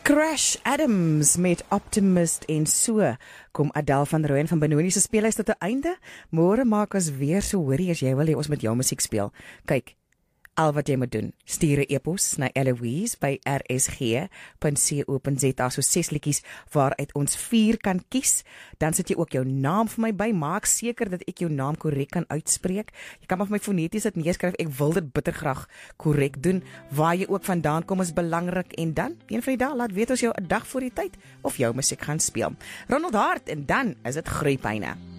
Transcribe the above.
Crash Adams met Optimist en so kom Adele van Rooyen van Benoni se speellys tot 'n einde. Môre maak ons weer so hoorie as jy wil hê ons met jou musiek speel. Kyk, al wat jy moet doen, stuur 'n e-pos na Eloise by rsg.co.za, so 6 liedjies waaruit ons 4 kan kies. Dan sit jy ook jou naam vir my by, maak seker dat ek jou naam korrek kan uitspreek. Jy kan maar vir my foneties dit neerskryf, ek wil dit bittergraag korrek doen. Waar jy ook vandaan kom is belangrik, en dan, een van die dae, laat weet ons jou 'n dag voor die tyd of jou musiek gaan speel. Ronald Hart, en dan is dit Groeipyne.